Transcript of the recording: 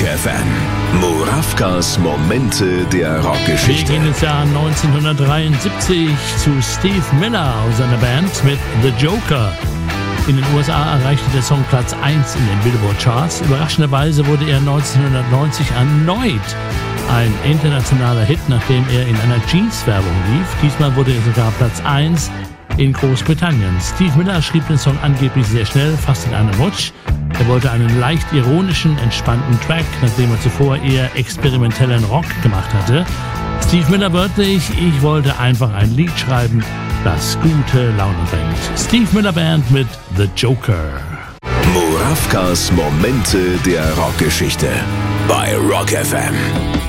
FM. Murawkas Momente der Rockgeschichte. Wir gehen ins Jahr 1973 zu Steve Miller und seiner Band mit The Joker. In den USA erreichte der Song Platz 1 in den Billboard-Charts. Überraschenderweise wurde er 1990 erneut ein internationaler Hit, nachdem er in einer Jeans-Werbung lief. Diesmal wurde er sogar Platz 1 in Großbritannien. Steve Miller schrieb den Song angeblich sehr schnell, fast in einem Rutsch. Er wollte einen leicht ironischen, entspannten Track, nachdem er zuvor eher experimentellen Rock gemacht hatte. Steve Miller wörtlich: ich wollte einfach ein Lied schreiben, das gute Laune bringt. Steve Miller Band mit The Joker. Murawkas Momente der Rockgeschichte bei Rock FM.